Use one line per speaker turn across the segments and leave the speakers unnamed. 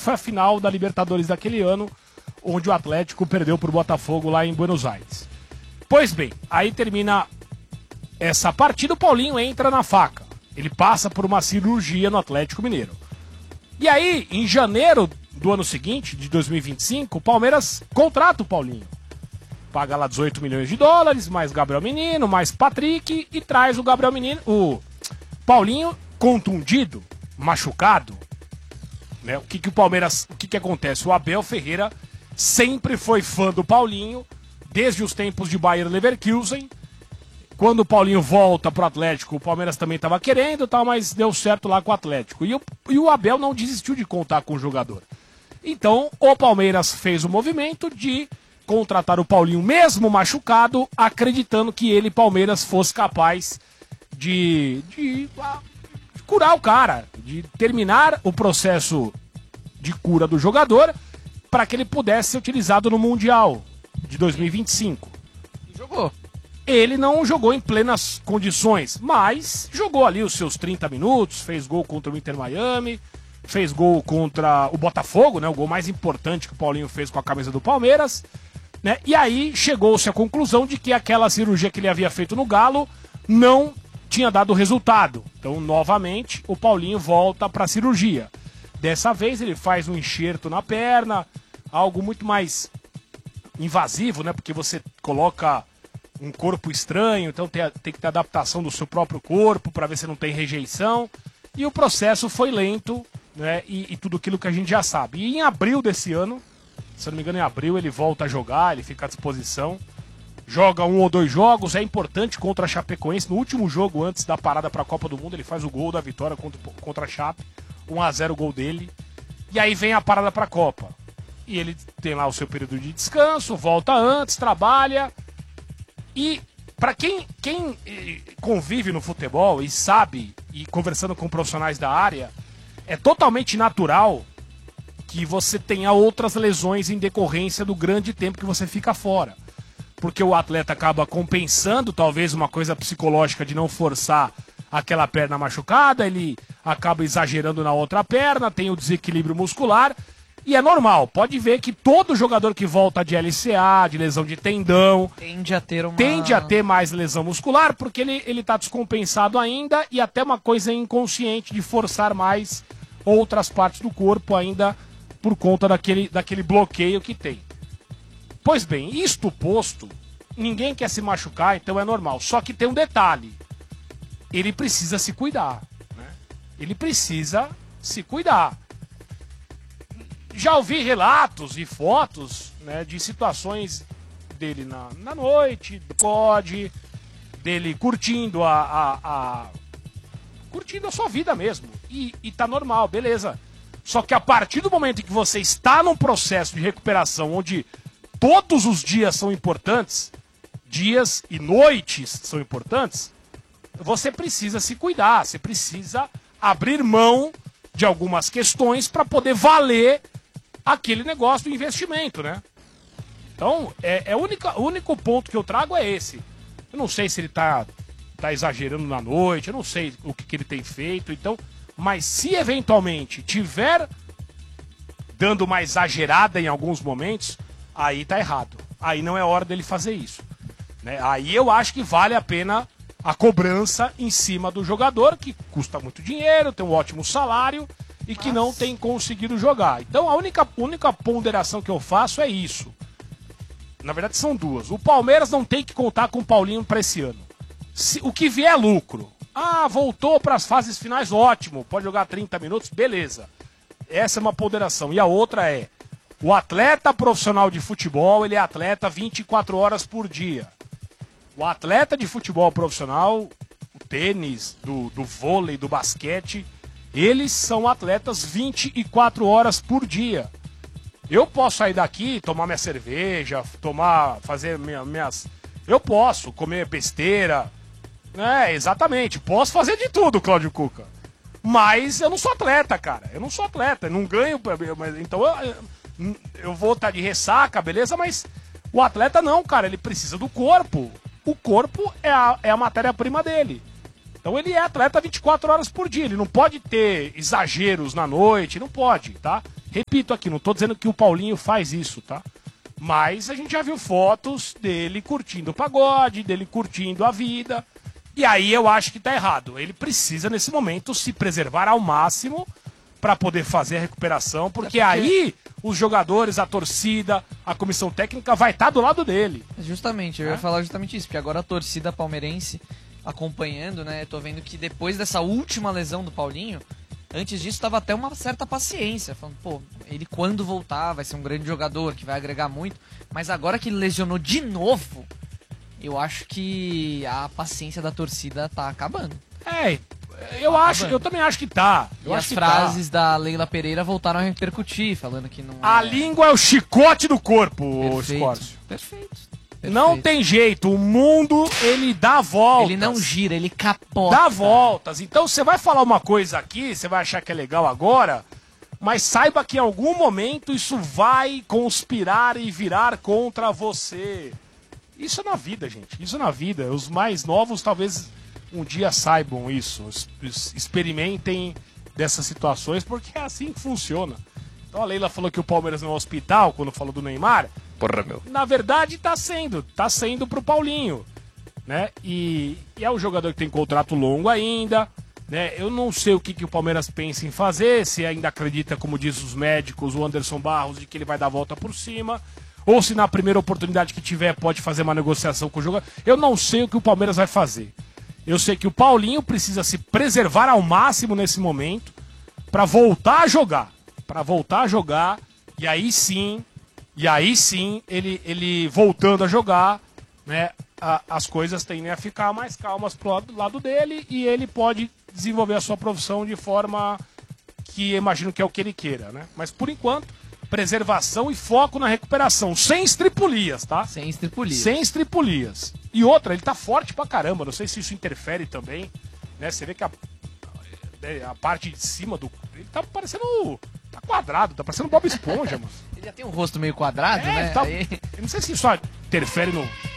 foi a final da Libertadores daquele ano, onde o Atlético perdeu pro Botafogo lá em Buenos Aires. Pois bem, aí termina essa partida, o Paulinho entra na faca. Ele passa por uma cirurgia no Atlético Mineiro. E aí, em janeiro do ano seguinte, de 2025, o Palmeiras contrata o Paulinho. Paga lá 18 milhões de dólares, mais Gabriel Menino, mais Patrick, e traz o Gabriel Menino, o Paulinho contundido, machucado. Né? O que o Palmeiras, o que acontece? O Abel Ferreira sempre foi fã do Paulinho, desde os tempos de Bayer Leverkusen. Quando o Paulinho volta pro Atlético, o Palmeiras também estava querendo, tal, mas deu certo lá com o Atlético. E o Abel não desistiu de contar com o jogador. Então, o Palmeiras fez o movimento de contratar o Paulinho, mesmo machucado, acreditando que ele, Palmeiras, fosse capaz de curar o cara, de terminar o processo de cura do jogador para que ele pudesse ser utilizado no Mundial de 2025.
E jogou.
Ele não jogou em plenas condições, mas jogou ali os seus 30 minutos, fez gol contra o Inter Miami, fez gol contra o Botafogo, né, o gol mais importante que o Paulinho fez com a camisa do Palmeiras, né, e aí chegou-se à conclusão de que aquela cirurgia que ele havia feito no Galo não tinha dado resultado. Então, novamente, o Paulinho volta para a cirurgia. Dessa vez ele faz um enxerto na perna, algo muito mais invasivo, né, porque você coloca um corpo estranho, então tem que ter adaptação do seu próprio corpo para ver se não tem rejeição. E o processo foi lento, né? E tudo aquilo que a gente já sabe. E em abril desse ano, se eu não me engano, em abril ele volta a jogar, ele fica à disposição. Joga 1 ou 2 jogos, é importante contra a Chapecoense. No último jogo, antes da parada para a Copa do Mundo, ele faz o gol da vitória contra a Chape. 1-0 o gol dele. E aí vem a parada para a Copa. E ele tem lá o seu período de descanso, volta antes, trabalha. E para quem convive no futebol e sabe, e conversando com profissionais da área, é totalmente natural que você tenha outras lesões em decorrência do grande tempo que você fica fora. Porque o atleta acaba compensando talvez uma coisa psicológica de não forçar aquela perna machucada, ele acaba exagerando na outra perna, tem o desequilíbrio muscular. E é normal, pode ver que todo jogador que volta de LCA, de lesão de tendão, tende a ter mais lesão muscular, porque ele tá descompensado ainda e até uma coisa inconsciente de forçar mais outras partes do corpo ainda por conta daquele bloqueio que tem. Pois bem, isto posto, ninguém quer se machucar, então é normal. Só que tem um detalhe, ele precisa se cuidar, né? Ele precisa se cuidar. Já ouvi relatos e fotos, né, de situações dele na noite, dele curtindo curtindo a sua vida mesmo. E tá normal, beleza. Só que a partir do momento em que você está num processo de recuperação onde todos os dias são importantes, dias e noites são importantes, você precisa se cuidar, você precisa abrir mão de algumas questões para poder valer aquele negócio do investimento, né? Então, o único ponto que eu trago é esse. Eu não sei se ele tá exagerando na noite, eu não sei o que ele tem feito, então, mas se eventualmente tiver dando uma exagerada em alguns momentos, aí tá errado. Aí não é hora dele fazer isso, né? Aí eu acho que vale a pena a cobrança em cima do jogador, que custa muito dinheiro, tem um ótimo salário e que não tem conseguido jogar. Então a única ponderação que eu faço é isso. Na verdade são duas. O Palmeiras não tem que contar com o Paulinho para esse ano. O que vier é lucro. Ah, voltou para as fases finais, ótimo. Pode jogar 30 minutos, beleza. Essa é uma ponderação. E a outra é, o atleta profissional de futebol, ele é atleta 24 horas por dia. O atleta de futebol profissional, o tênis, do vôlei, do basquete, eles são atletas 24 horas por dia. Eu posso sair daqui, tomar minha cerveja, fazer minhas... Eu posso comer besteira. Exatamente. Posso fazer de tudo, Cláudio Cuca. Mas eu não sou atleta, cara. Eu não sou atleta. Eu não ganho... Então eu vou estar de ressaca, beleza? Mas o atleta não, cara. Ele precisa do corpo. O corpo é a matéria-prima dele. Então ele é atleta 24 horas por dia, ele não pode ter exageros na noite, não pode, tá? Repito aqui, não tô dizendo que o Paulinho faz isso, tá? Mas a gente já viu fotos dele curtindo o pagode, dele curtindo a vida. E aí eu acho que tá errado. Ele precisa, nesse momento, se preservar ao máximo para poder fazer a recuperação, porque aí os jogadores, a torcida, a comissão técnica vai estar do lado dele.
Justamente, eu ia falar justamente isso, porque agora a torcida palmeirense acompanhando, né? Tô vendo que depois dessa última lesão do Paulinho, antes disso tava até uma certa paciência, falando, pô, ele quando voltar vai ser um grande jogador, que vai agregar muito, mas agora que ele lesionou de novo, eu acho que a paciência da torcida tá acabando.
Eu também acho que tá.
E as frases da Leila Pereira voltaram a repercutir, falando que não
A língua é o chicote do corpo, Scorcio.
Perfeito.
Não tem jeito, o mundo, ele dá voltas.
Ele não gira, ele capota.
Dá voltas. Então você vai falar uma coisa aqui, você vai achar que é legal agora, mas saiba que em algum momento isso vai conspirar e virar contra você. Isso é na vida, gente. Isso é na vida. Os mais novos talvez um dia saibam isso. Experimentem dessas situações, porque é assim que funciona. Então a Leila falou que o Palmeiras não é um hospital quando falou do Neymar.
Porra, meu.
Na verdade tá sendo pro Paulinho, né? E é um jogador que tem contrato longo ainda, né? Eu não sei o que o Palmeiras pensa em fazer, se ainda acredita, como diz os médicos, o Anderson Barros, de que ele vai dar a volta por cima, ou se na primeira oportunidade que tiver pode fazer uma negociação com o jogador. Eu não sei o que o Palmeiras vai fazer. Eu sei que o Paulinho precisa se preservar ao máximo nesse momento para voltar a jogar. E aí sim, ele voltando a jogar, né, as coisas tendem a ficar mais calmas pro lado dele e ele pode desenvolver a sua profissão de forma que eu imagino que é o que ele queira, né? Mas por enquanto, preservação e foco na recuperação, sem estripulias, tá?
Sem estripulias.
Sem estripulias. E outra, ele tá forte pra caramba, não sei se isso interfere também, né? Você vê que a parte de cima do... Ele tá parecendo... Tá quadrado, tá parecendo Bob Esponja, mano.
Ele já tem um rosto meio quadrado, né?
Tá... Eu não sei se isso interfere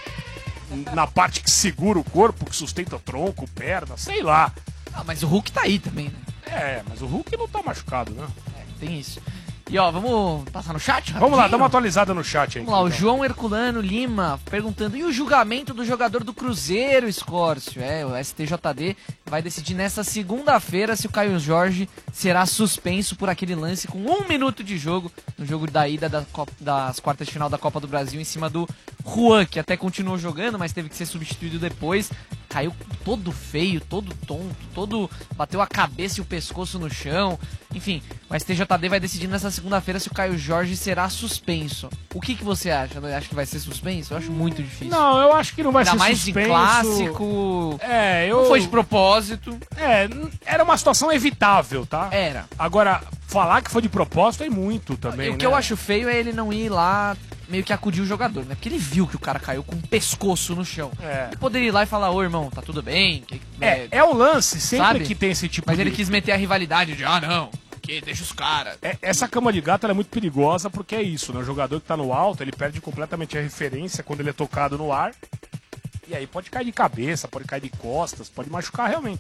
na parte que segura o corpo, que sustenta o tronco, perna, sei lá.
Ah, mas o Hulk tá aí também, né?
Mas o Hulk não tá machucado, né?
Tem isso. E ó, vamos passar no chat? Rapidinho?
Vamos lá, dá uma atualizada no chat aí.
Vamos lá, o João Herculano Lima perguntando, e o julgamento do jogador do Cruzeiro, Scorcio? O STJD vai decidir nessa segunda-feira se o Caio Jorge será suspenso por aquele lance com 1 minuto de jogo, no jogo da ida das quartas de final da Copa do Brasil, em cima do Juan, que até continuou jogando, mas teve que ser substituído depois. Caiu todo feio, todo tonto, bateu a cabeça e o pescoço no chão. Enfim, o STJD vai decidir nessa segunda-feira se o Caio Jorge será suspenso. O que você acha? Acha que vai ser suspenso? Eu acho muito difícil.
Não, eu acho que não vai ser
mais
suspenso.
Em clássico.
Não
foi de propósito.
Era uma situação evitável, tá?
Era.
Agora, falar que foi de propósito é muito também,
O que eu acho feio é ele não ir lá meio que acudir o jogador, né? Porque ele viu que o cara caiu com o pescoço no chão. Ele poderia ir lá e falar, ô irmão, tá tudo bem?
É um lance, sempre
sabe?
Que tem esse tipo
Mas
de...
ele quis meter a rivalidade de, não, que deixa os caras.
Essa cama de gato ela é muito perigosa porque é isso, né? O jogador que tá no alto, ele perde completamente a referência quando ele é tocado no ar. E aí pode cair de cabeça, pode cair de costas, pode machucar realmente.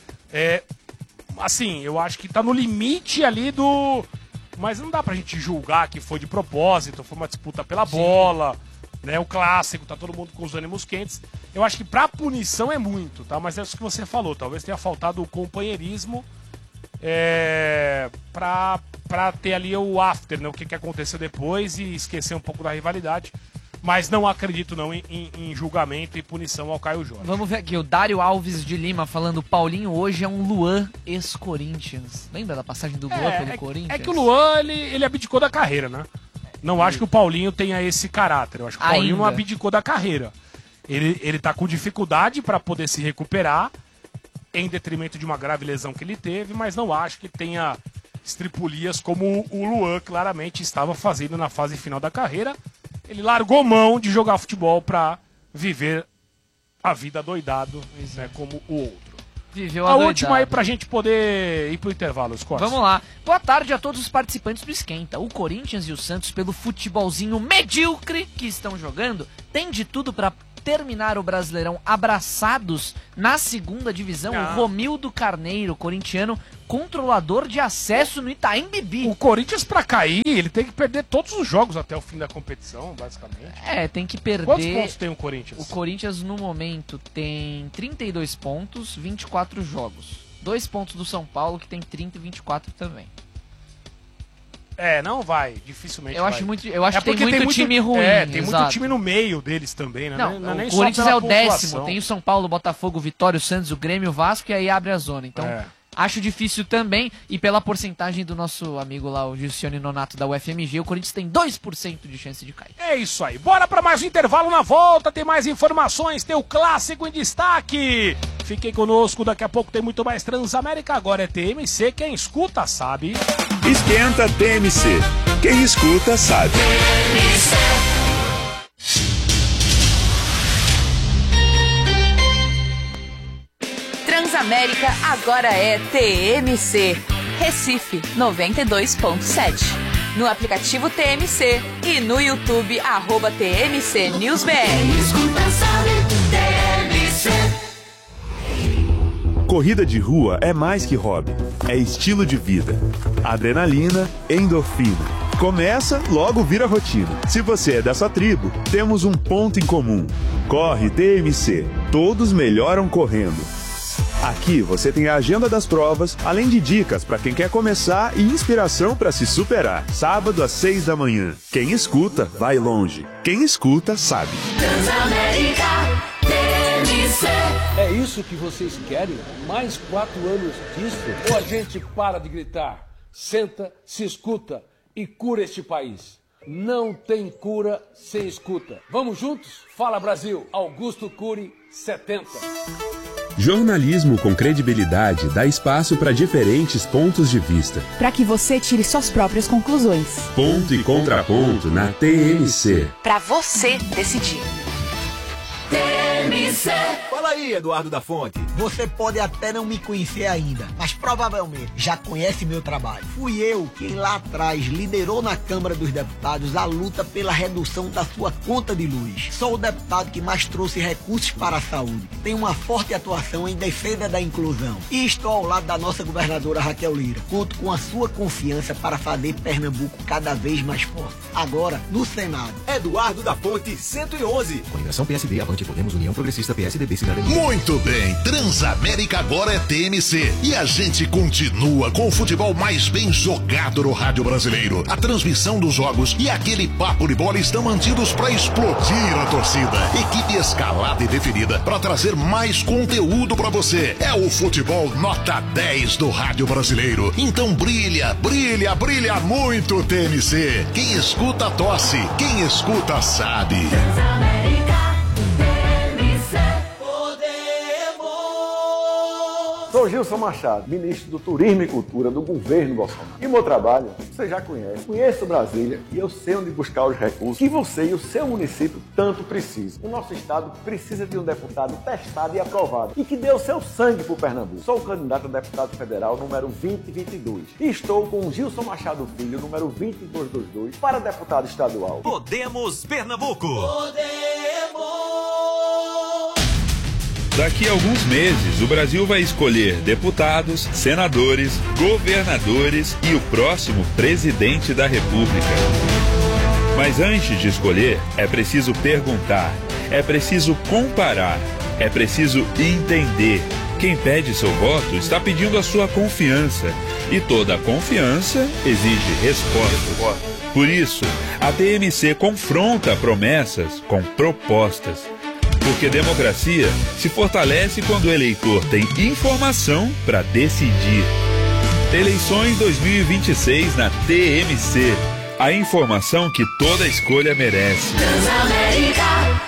Assim, eu acho que tá no limite ali do... Mas não dá pra gente julgar que foi de propósito, foi uma disputa pela bola, né? O clássico, tá todo mundo com os ânimos quentes. Eu acho que pra punição é muito, tá? Mas é isso que você falou, talvez tenha faltado o companheirismo pra ter ali o after, né? O que aconteceu depois e esquecer um pouco da rivalidade. Mas não acredito não em julgamento e punição ao Caio Jorge.
Vamos ver aqui, o Dário Alves de Lima falando, Paulinho hoje é um Luan ex-Corinthians. Lembra da passagem do Luan pelo Corinthians?
É que o Luan, ele abdicou da carreira, né? Não acho que o Paulinho tenha esse caráter. Eu acho que o Paulinho não abdicou da carreira. Ele tá com dificuldade para poder se recuperar, em detrimento de uma grave lesão que ele teve, mas não acho que tenha estripulias como o Luan claramente estava fazendo na fase final da carreira. Ele largou mão de jogar futebol para viver a vida doidado, né, como o outro.
Viveu
a última aí pra gente poder ir pro intervalo, Scorcio.
Vamos lá. Boa tarde a todos os participantes do Esquenta. O Corinthians e o Santos, pelo futebolzinho medíocre que estão jogando, tem de tudo pra terminar o Brasileirão abraçados na segunda divisão. O Romildo Carneiro, corintiano, controlador de acesso no Itaim Bibi.
O Corinthians, pra cair, ele tem que perder todos os jogos até o fim da competição, basicamente.
Tem que perder...
Quantos pontos tem o Corinthians?
O Corinthians, no momento, tem 32 pontos, 24 jogos. 2 pontos do São Paulo, que tem 30 e 24 também.
Não vai, dificilmente
eu
vai.
Eu acho que tem muito time ruim.
Tem muito time no meio deles também, né?
Não,
nem
o
só
Corinthians
pela
é o 10º,
população.
tem o São Paulo, o Botafogo, o Vitória, o Santos, o Grêmio, o Vasco, e aí abre a zona. Então, acho difícil também, e pela porcentagem do nosso amigo lá, o Gilcione Nonato da UFMG, o Corinthians tem 2% de chance de cair.
É isso aí, bora pra mais um intervalo. Na volta tem mais informações, tem o clássico em destaque. Fiquem conosco, daqui a pouco tem muito mais Transamérica. Agora é TMC, quem escuta sabe.
Esquenta TMC, quem escuta sabe.
Transamérica agora é TMC. Recife 92.7. No aplicativo TMC e no YouTube @TMC News BR.
Corrida de rua é mais que hobby, é estilo de vida. Adrenalina, endorfina. Começa, logo vira rotina. Se você é dessa tribo, temos um ponto em comum. Corre TMC, todos melhoram correndo. Aqui você tem a agenda das provas, além de dicas para quem quer começar e inspiração para se superar. Sábado às 6 da manhã. Quem escuta, vai longe. Quem escuta, sabe.
Transamérica, TMC. É isso que vocês querem? Mais 4 anos disso? Ou a gente para de gritar, senta, se escuta e cura este país? Não tem cura sem escuta. Vamos juntos? Fala Brasil, Augusto Cury, 70.
Jornalismo com credibilidade dá espaço para diferentes pontos de vista.
Para que você tire suas próprias conclusões.
Ponto e contraponto na TMC.
Para você decidir.
TMC. Fala aí, Eduardo da Fonte.
Você pode até não me conhecer ainda, mas provavelmente já conhece meu trabalho. Fui eu quem lá atrás liderou na Câmara dos Deputados a luta pela redução da sua conta de luz. Sou o deputado que mais trouxe recursos para a saúde. Tenho uma forte atuação em defesa da inclusão. E estou ao lado da nossa governadora Raquel Lira. Conto com a sua confiança para fazer Pernambuco cada vez mais forte. Agora, no Senado.
Eduardo da Fonte, 111. Coligação PSD, Avante, Podemos, União Progressista, PSDB, Cidadania.
Muito bem, Transamérica agora é TMC. E a gente continua com o futebol mais bem jogado no rádio brasileiro. A transmissão dos jogos e aquele papo de bola estão mantidos para explodir a torcida. Equipe escalada e definida para trazer mais conteúdo para você. É o futebol nota 10 do rádio brasileiro. Então brilha, brilha, brilha muito TMC. Quem escuta tosse, quem escuta sabe.
Sou Gilson Machado, ministro do Turismo e Cultura do governo Bolsonaro. E o meu trabalho, você já conhece. Conheço Brasília e eu sei onde buscar os recursos que você e o seu município tanto precisam. O nosso estado precisa de um deputado testado e aprovado e que dê o seu sangue pro Pernambuco. Sou o candidato a deputado federal número 2022 e estou com o Gilson Machado Filho, número 2222, para deputado estadual.
Podemos Pernambuco! Podemos!
Daqui a alguns meses, o Brasil vai escolher deputados, senadores, governadores e o próximo presidente da República. Mas antes de escolher, é preciso perguntar, é preciso comparar, é preciso entender. Quem pede seu voto está pedindo a sua confiança. E toda confiança exige resposta. Por isso, a TMC confronta promessas com propostas. Porque democracia se fortalece quando o eleitor tem informação para decidir. Eleições 2026 na TMC. A informação que toda escolha merece.
Transamérica,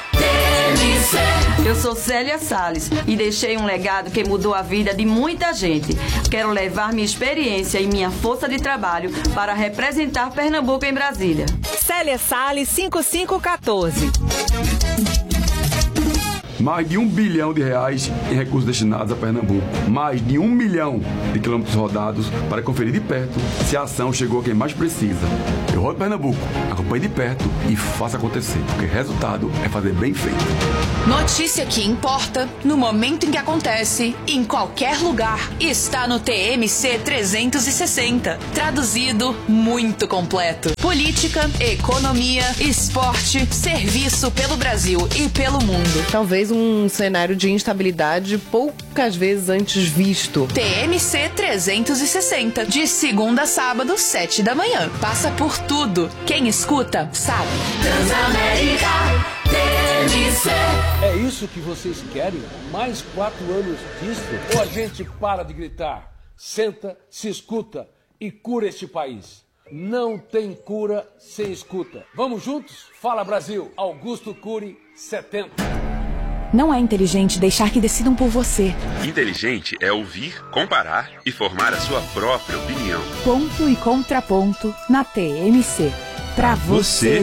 TMC.
Eu sou Célia Salles e deixei um legado que mudou a vida de muita gente. Quero levar minha experiência e minha força de trabalho para representar Pernambuco em Brasília.
Célia Salles, 5514.
Mais de R$1 bilhão em recursos destinados a Pernambuco. Mais de 1 milhão de quilômetros rodados para conferir de perto se a ação chegou a quem mais precisa. Eu rodo Pernambuco, acompanhe de perto e faça acontecer, porque resultado é fazer bem feito.
Notícia que importa, no momento em que acontece, em qualquer lugar, está no TMC 360. Traduzido, muito completo. Política, economia, esporte, serviço pelo Brasil e pelo mundo.
Talvez um cenário de instabilidade poucas vezes antes visto.
TMC 360, de segunda a sábado, 7 da manhã. Passa por tudo. Quem escuta, sabe.
Transamérica TMC.
É isso que vocês querem? Mais 4 anos disso? Ou a gente para de gritar, senta, se escuta e cura este país? Não tem cura sem escuta. Vamos juntos? Fala Brasil, Augusto Cury, 70.
Não é inteligente deixar que decidam por você.
Inteligente é ouvir, comparar e formar a sua própria opinião.
Ponto e contraponto na TMC. Pra você